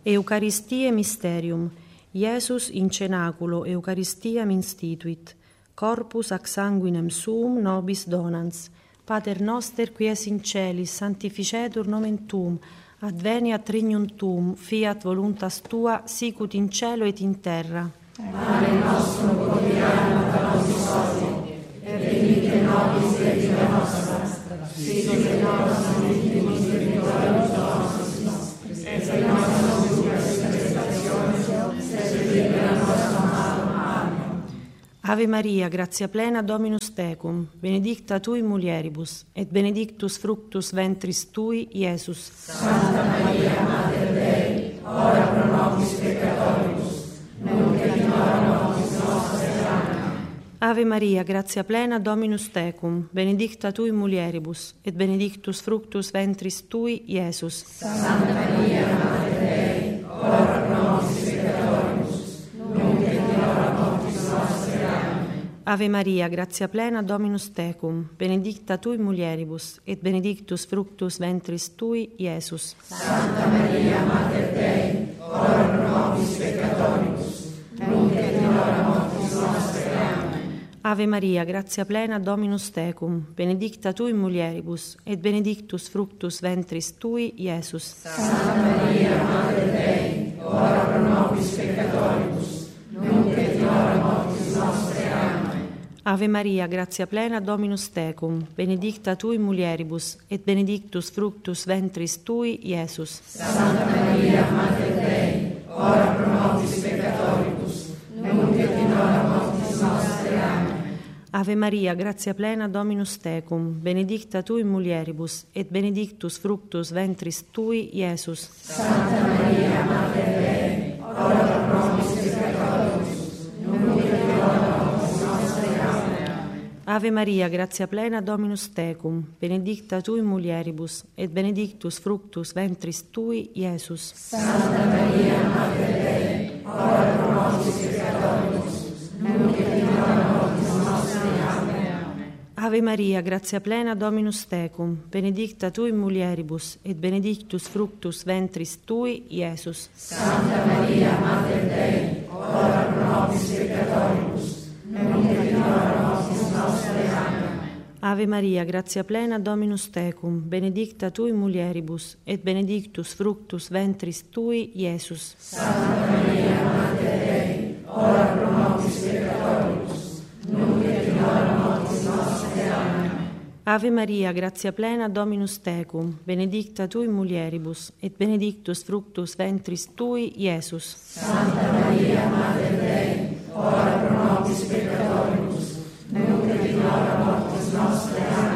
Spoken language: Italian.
Eucharistie Mysterium, Iesus in cenaculo Eucharistiam instituit, corpus ac sanguinem suum nobis donans. Pater noster qui es in celis, sanctificetur nomen tuum, adveniat regnum tuum, fiat voluntas tua, sicut in cielo et in terra. Pane nostrum quotidianum da nobis hodie, et dimitte nobis debita nostra, sicut et nos dimittibus debitoribus nostris, et nos non inducas in tentationem, sed libera nos a malo. Amen. Ave Maria, gratia plena, Dominus tecum, benedicta tui mulieribus, et benedictus fructus ventris tui, Iesus. Santa Maria, Mater Dei, ora pro nobis peccatoribus, nunc et in hora mortis nostre. Amen. Ave Maria, gratia plena, Dominus tecum, benedicta tui mulieribus, et benedictus fructus ventris tui, Iesus. Santa Maria, Mater Dei, ora pro nobis peccatoribus, nunc et in hora mortis nostre. Amen. Ave Maria, gratia plena, Dominus tecum, benedicta tui mulieribus, et benedictus fructus ventris tui, Iesus. Santa Maria, Mater Dei, ora pro nobis peccatoribus, nunc et in hora mortis nostre. Amen. Ave Maria, gratia plena, Dominus tecum, benedicta tui mulieribus, et benedictus fructus ventris tui, Iesus. Santa Maria, Mater Dei, ora pro nobis peccatoribus, nunc et in hora mortis nostre. Amen. Ave Maria, gratia plena, Dominus tecum, benedicta tui mulieribus, et benedictus fructus ventris tui, Iesus. Santa Maria, Mater Dei, ora pro nobis peccatoribus, nunc et in hora mortis nostre. Amen. Ave Maria, gratia plena, Dominus tecum, benedicta tui mulieribus, et benedictus fructus ventris tui, Iesus. Santa Maria, Mater Dei, ora pro nobis peccatoribus, nunc et in hora mortis nostre. Amen. Ave Maria, gratia plena, Dominus tecum, benedicta tui mulieribus, et benedictus fructus ventris tui, Iesus. Santa Maria, Mater Dei, ora pro nobis peccatoribus, nunc et in hora mortis nostre. Amen. Ave Maria, gratia plena, Dominus tecum, benedicta tui mulieribus, et benedictus fructus ventris tui, Iesus. Santa Maria, Mater Dei, ora pro nobis peccatoribus, nunc et in hora mortis nostre. Amen. Ave Maria, gratia plena, Dominus tecum, benedicta tui mulieribus, et benedictus fructus ventris tui, Iesus. Santa Maria, Mater Dei, ora pro nobis peccatoribus, nunc et in hora mortis nostre. Amen. Ave Maria, gratia plena, Dominus tecum, benedicta tui mulieribus, et benedictus fructus ventris tui, Iesus. Santa Maria, Mater Dei,